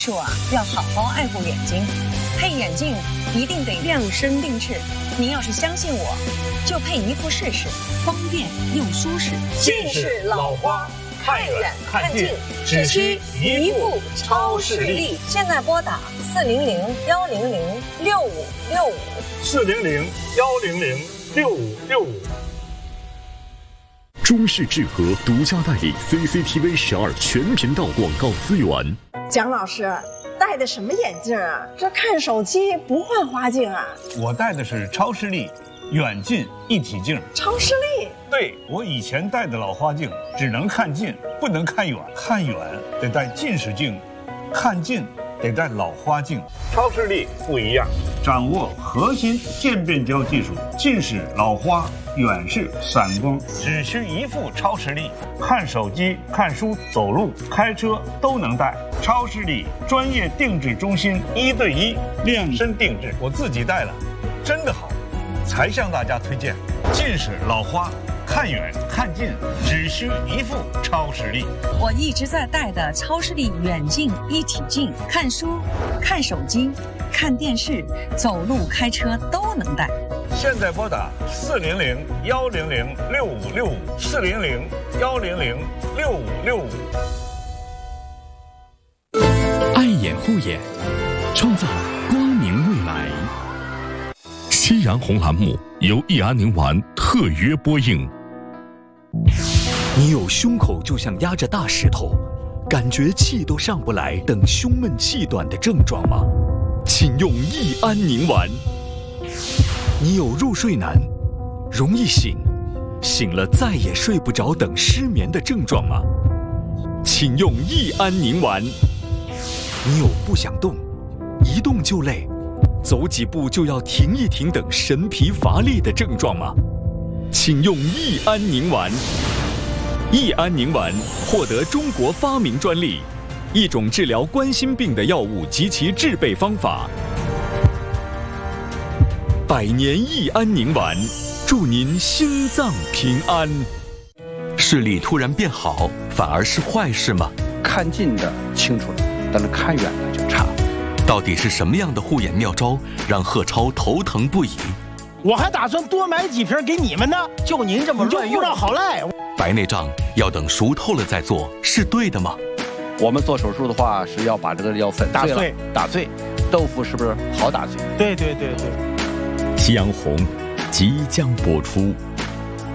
说啊，要好好爱护眼睛，配眼镜一定得量身定制。您要是相信我，就配一副试试，方便又舒适。 近视老花，看远看近，只需一副超视力。 现在拨打 400-100-6565，400-100-6565。 中视智和独家代理 CCTV 12全频道广告资源。 蒋老师戴的什么眼镜啊？这看手机不换花镜啊？ 我戴的是超视力远近一体镜。 超视力？ 对，我以前戴的老花镜只能看近，不能看远，看远得戴近视镜，看近得戴老花镜。 超视力不一样， 掌握核心渐变焦技术，近视、老花、远视、散光，只需一副超视力，看手机、看书、走路、开车都能戴。超视力专业定制中心，1对1量身定制，我自己戴了，真的好，才向大家推荐。近视、老花，看远看近，只需一副超视力。 我一直在戴的超视力远近一体镜，看书、看手机、看电视、走路、开车都能戴。 现在拨打400-100-6565，400-100-6565。 爱眼护眼，创造光明未来。夕阳红栏目由益安宁丸特约播映。 你有胸口就像压着大石头，感觉气都上不来等胸闷气短的症状吗？请用益安宁丸。你有入睡难、容易醒、醒了再也睡不着等失眠的症状吗？请用益安宁丸。你有不想动、一动就累、走几步就要停一停等神疲乏力的症状吗？请用益安宁丸。益安宁丸获得中国发明专利，一种治疗冠心病的药物及其制备方法。100年益安宁丸，祝您心脏平安。 视力突然变好，反而是坏事吗？ 看近的清楚了，但是看远了就差。 到底是什么样的护眼妙招让贺超头疼不已？ 我还打算多买几瓶给你们呢，就您这么乱用，不知道好赖。 白内障要等熟透了再做，是对的吗？ 我们做手术的话是要把这个药粉打碎， 打碎。豆腐是不是好打碎？ 对。 夕阳红即将播出。